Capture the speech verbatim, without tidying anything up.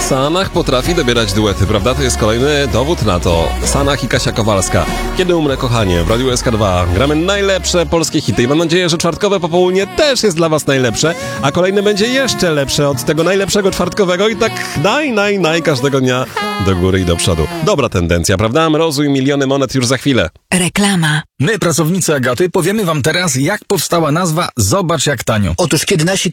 Sanach potrafi dobierać duety, prawda? To jest kolejny dowód na to. Sanach i Kasia Kowalska. Kiedy umrę, kochanie? W Radiu S K dwa. Gramy najlepsze polskie hity i mam nadzieję, że czwartkowe popołudnie też jest dla was najlepsze, a kolejny będzie jeszcze lepsze od tego najlepszego czwartkowego i tak naj, naj, naj każdego dnia do góry i do przodu. Dobra tendencja, prawda? Mrozu i miliony monet już za chwilę. Reklama. My, pracownicy Agaty, powiemy wam teraz, jak powstała nazwa Zobacz jak tanio. Otóż kiedy nasi